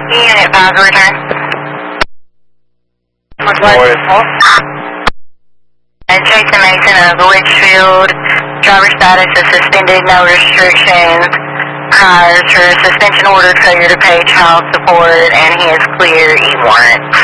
Unit 5, return. And Jason Mason of Litchfield, driver status is suspended, no restrictions. Has her suspension order, failure to pay child support, and he is clear, E-warrant.